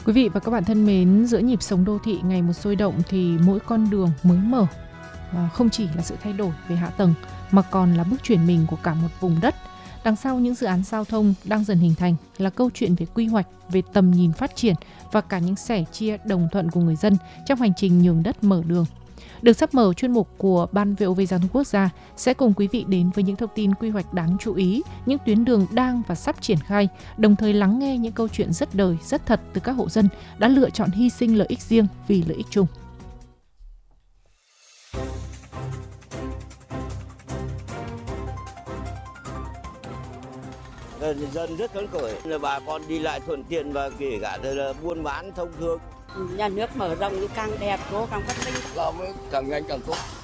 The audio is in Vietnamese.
Quý vị và các bạn thân mến, giữa nhịp sống đô thị ngày một sôi động thì mỗi con đường mới mở không chỉ là sự thay đổi về hạ tầng mà còn là bước chuyển mình của cả một vùng đất. Đằng sau những dự án giao thông đang dần hình thành là câu chuyện về quy hoạch, về tầm nhìn phát triển và cả những sẻ chia đồng thuận của người dân trong hành trình nhường đất mở đường. Được sắp mở, chuyên mục của Ban VOV Giao thông Quốc gia sẽ cùng quý vị đến với những thông tin quy hoạch đáng chú ý, những tuyến đường đang và sắp triển khai, đồng thời lắng nghe những câu chuyện rất đời, rất thật từ các hộ dân đã lựa chọn hy sinh lợi ích riêng vì lợi ích chung. Dân rất phấn khởi, là bà con đi lại thuận tiện và kể cả là buôn bán thông thương. Nhà nước mở rộng càng đẹp, cố càng phát minh. Càng nhanh càng tốt.